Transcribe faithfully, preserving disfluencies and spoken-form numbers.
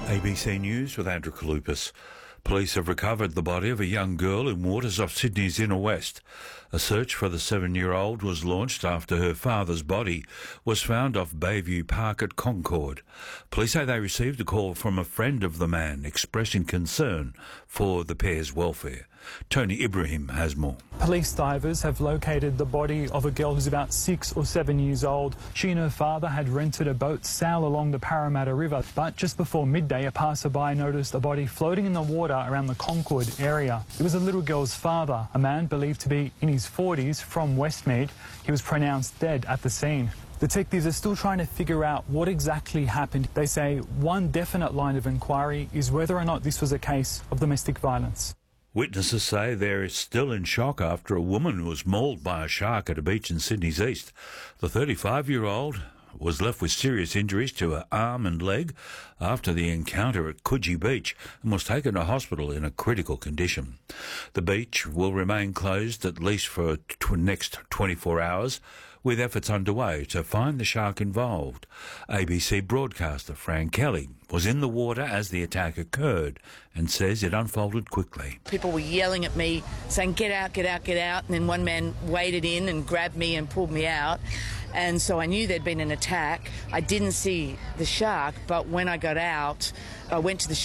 A B C News with Andrew Kalupas. Police have recovered the body of a young girl in waters off Sydney's inner west. A search for the seven-year-old was launched after her father's body was found off Bayview Park at Concord. Police say they received a call from a friend of the man expressing concern for the pair's welfare. Tony Ibrahim has more. Police divers have located the body of a girl who's about six or seven years old. She and her father had rented a boat to sail along the Parramatta River, but just before midday a passerby noticed a body floating in the water around the Concord area. It was a little girl's father, a man believed to be in his forties from Westmead. He was pronounced dead at the scene. Detectives are still trying to figure out what exactly happened. They say one definite line of inquiry is whether or not this was a case of domestic violence. Witnesses say they're still in shock after a woman was mauled by a shark at a beach in Sydney's east. The thirty-five-year-old was left with serious injuries to her arm and leg after the encounter at Coogee Beach and was taken to hospital in a critical condition. The beach will remain closed at least for the next twenty-four hours, with efforts underway to find the shark involved. A B C broadcaster Fran Kelly was in the water as the attack occurred and says it unfolded quickly. People were yelling at me, saying, "Get out, get out, get out," and then one man waded in and grabbed me and pulled me out. And so I knew there'd been an attack. I didn't see the shark, but when I got out, I went to the